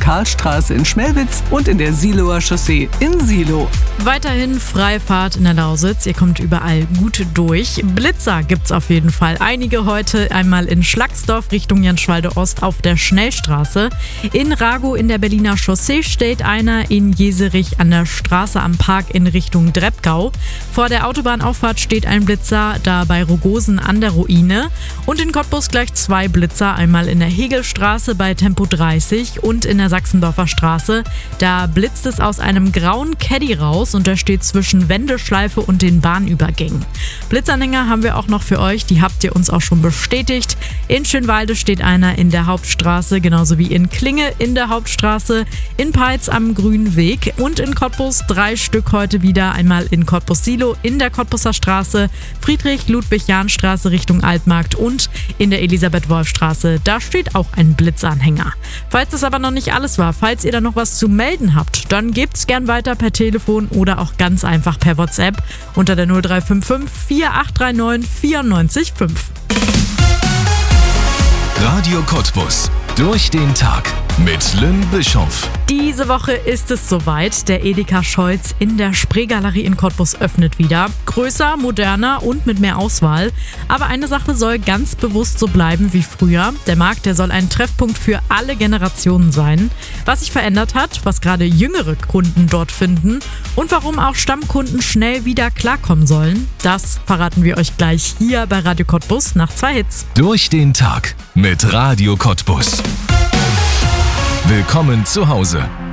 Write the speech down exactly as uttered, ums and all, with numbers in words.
Karlstraße in Schmelwitz und in der Siloer Chaussee in Silo. Weiterhin Freifahrt in der Lausitz. Ihr kommt überall gut durch. Blitzer gibt's auf jeden Fall. Einige heute einmal in Schlagsdorf Richtung Jenschwalde Ost auf der Schnellstraße. In Ragow in der Berliner Chaussee steht einer. In Jeserich an der Straße am Park in Richtung Dreppgau. Vor der Autobahnauffahrt steht ein Blitzer, da bei Rogosen an der Ruine. Und in Cottbus gleich zwei Blitzer. Einmal in der Hegelstraße bei Tempo dreißig und in der Sachsendorfer Straße. Da blitzt es aus einem grauen Caddy raus und der steht zwischen Wendeschleife und den Bahnübergängen. Blitzanhänger haben wir auch noch für euch, die habt ihr uns auch schon bestätigt. In Schönwalde steht einer in der Hauptstraße, genauso wie in Klinge in der Hauptstraße, in Peitz am Grünen Weg und in Cottbus drei Stück heute wieder. Einmal in Cottbus-Silo in der Cottbuser Straße, Friedrich-Ludwig-Jahn-Straße Richtung Altmarkt und in der Elisabeth-Wolf-Straße. Da steht auch ein Blitzanhänger. Falls das aber noch nicht alles war, falls ihr da noch was zu melden habt, dann gebt's gern weiter per Telefon oder auch ganz einfach per WhatsApp unter der null drei fünf fünf vier acht drei neun vier neun fünf. Radio Cottbus. Durch den Tag mit Lynn Bischof. Diese Woche ist es soweit. Der Edeka Scholz in der Spreegalerie in Cottbus öffnet wieder. Größer, moderner und mit mehr Auswahl. Aber eine Sache soll ganz bewusst so bleiben wie früher. Der Markt, der soll ein Treffpunkt für alle Generationen sein. Was sich verändert hat, was gerade jüngere Kunden dort finden und warum auch Stammkunden schnell wieder klarkommen sollen, das verraten wir euch gleich hier bei Radio Cottbus nach zwei Hits. Durch den Tag mit Radio Cottbus. Willkommen zu Hause.